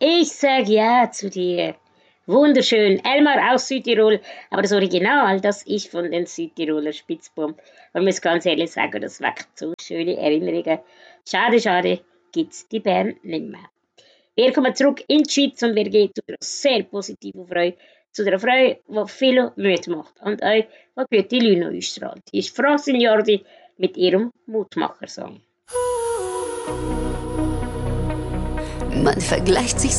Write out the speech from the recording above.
Ich sag ja zu dir. Wunderschön. Elmar aus Südtirol. Aber das Original, das ist von den Südtiroler Spitzbum. Man muss ganz ehrlich sagen, das weckt so schöne Erinnerungen. Schade, gibt's die Band nicht mehr. Wir kommen zurück in die Schweiz und wir gehen zu einer sehr positiven Frau. Zu einer Frau, die viel Mut macht und auch die gute Laune ausstrahlt. Die ist Frau Signordi mit ihrem Mutmachersong. Man vergleicht sich